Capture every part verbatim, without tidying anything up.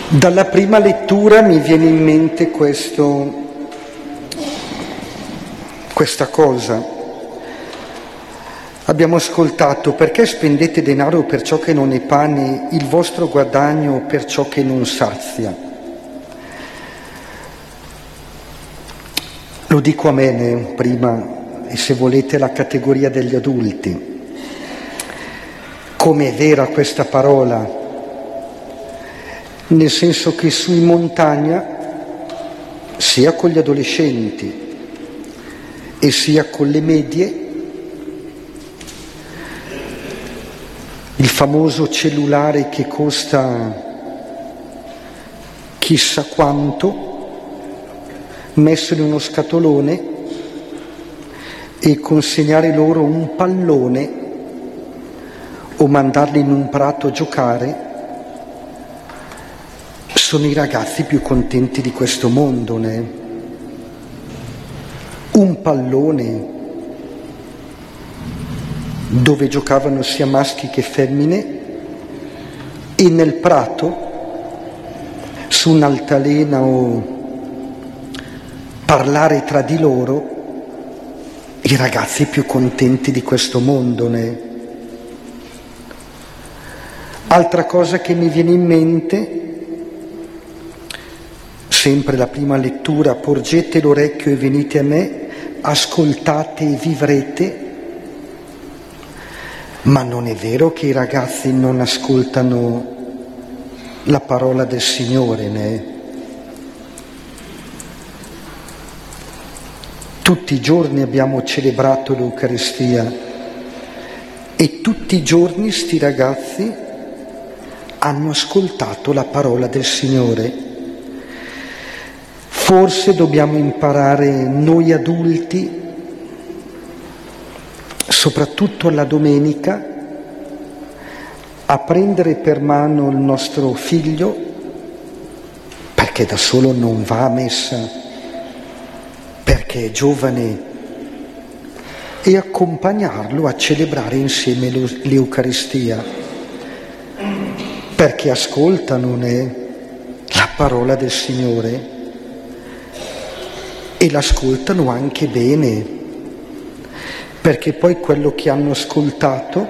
Dalla prima lettura mi viene in mente questo, questa cosa. Abbiamo ascoltato: perché spendete denaro per ciò che non è pane, il vostro guadagno per ciò che non sazia? Lo dico a me né, prima, e se volete la categoria degli adulti. Come è vera questa parola, nel senso che su in montagna, sia con gli adolescenti e sia con le medie, il famoso cellulare che costa chissà quanto, messo in uno scatolone e consegnare loro un pallone o mandarli in un prato a giocare, sono i ragazzi più contenti di questo mondo, né? Un pallone dove giocavano sia maschi che femmine, e nel prato, su un'altalena o parlare tra di loro, i ragazzi più contenti di questo mondo, né? Altra cosa che mi viene in mente, sempre la prima lettura: porgete l'orecchio e venite a me, ascoltate e vivrete. Ma non è vero che i ragazzi non ascoltano la parola del Signore, né? Tutti i giorni abbiamo celebrato l'Eucaristia e tutti i giorni sti ragazzi hanno ascoltato la parola del Signore. Forse dobbiamo imparare noi adulti, soprattutto alla domenica, a prendere per mano il nostro figlio, perché da solo non va a messa, perché è giovane, e accompagnarlo a celebrare insieme l'Eucaristia, perché ascoltano né, la parola del Signore e l'ascoltano anche bene, perché poi quello che hanno ascoltato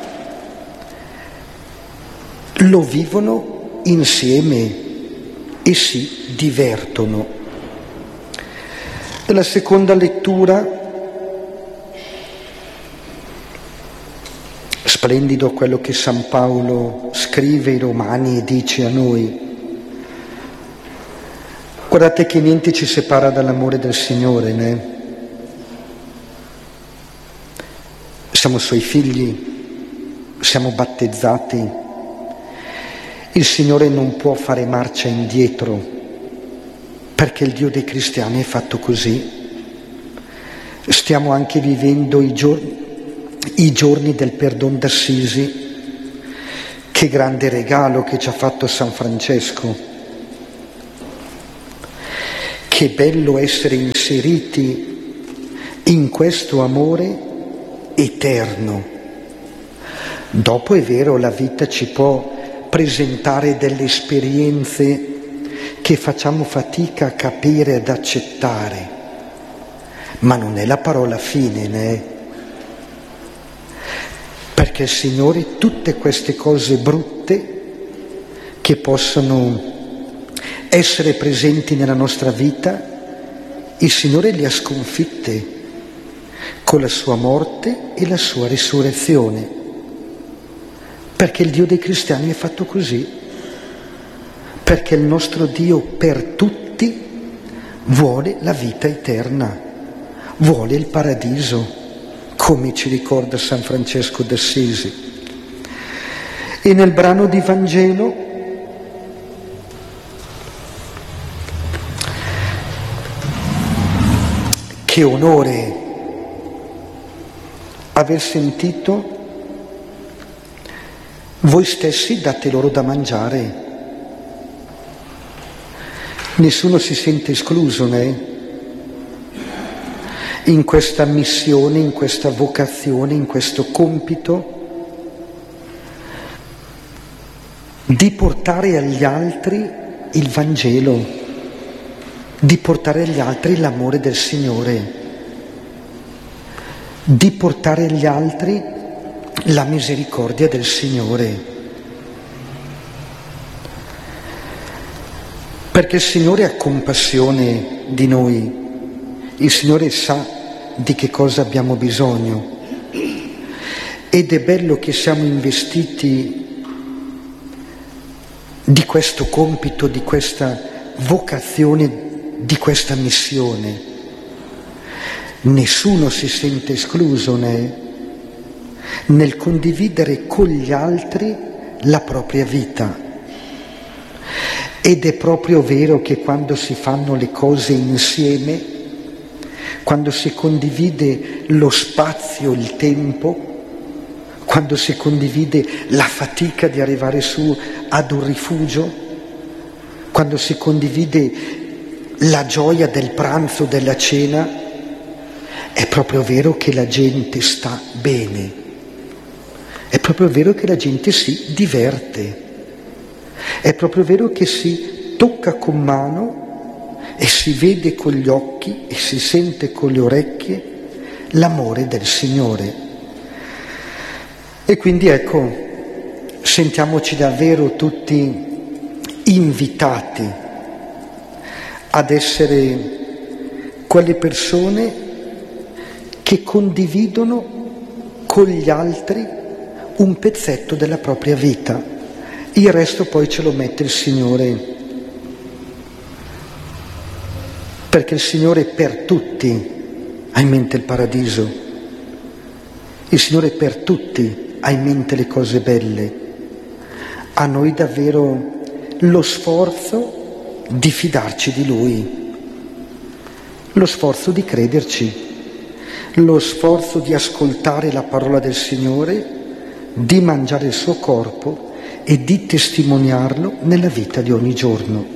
lo vivono insieme e si divertono. Nella seconda lettura, splendido quello che San Paolo scrive ai Romani e dice a noi. Guardate che niente ci separa dall'amore del Signore, né? Siamo Suoi figli, siamo battezzati. Il Signore non può fare marcia indietro, perché il Dio dei cristiani è fatto così. Stiamo anche vivendo i giorni, i giorni del perdon d'Assisi. Che grande regalo che ci ha fatto San Francesco. Che bello essere inseriti in questo amore eterno. Dopo è vero, la vita ci può presentare delle esperienze che facciamo fatica a capire, ad accettare, ma non è la parola fine, né? Perché il Signore tutte queste cose brutte che possono essere presenti nella nostra vita, il Signore le ha sconfitte con la sua morte e la sua risurrezione, perché il Dio dei cristiani è fatto così, perché il nostro Dio per tutti vuole la vita eterna, vuole il paradiso, come ci ricorda San Francesco d'Assisi. E nel brano di Vangelo che onore aver sentito: voi stessi date loro da mangiare. Nessuno si sente escluso, né? In questa missione, in questa vocazione, in questo compito di portare agli altri il Vangelo, di portare agli altri l'amore del Signore, di portare agli altri la misericordia del Signore. Perché il Signore ha compassione di noi, il Signore sa di che cosa abbiamo bisogno ed è bello che siamo investiti di questo compito, di questa vocazione, di questa missione. Nessuno si sente escluso né? nel condividere con gli altri la propria vita. Ed è proprio vero che quando si fanno le cose insieme, quando si condivide lo spazio, il tempo, quando si condivide la fatica di arrivare su ad un rifugio, quando si condivide la gioia del pranzo, della cena, è proprio vero che la gente sta bene, è proprio vero che la gente si diverte. È proprio vero che si tocca con mano e si vede con gli occhi e si sente con le orecchie l'amore del Signore. E quindi ecco, sentiamoci davvero tutti invitati ad essere quelle persone che condividono con gli altri un pezzetto della propria vita. Il resto poi ce lo mette il Signore, perché il Signore per tutti ha in mente il paradiso, il Signore per tutti ha in mente le cose belle. A noi davvero lo sforzo di fidarci di Lui, lo sforzo di crederci, lo sforzo di ascoltare la parola del Signore, di mangiare il suo corpo e di testimoniarlo nella vita di ogni giorno.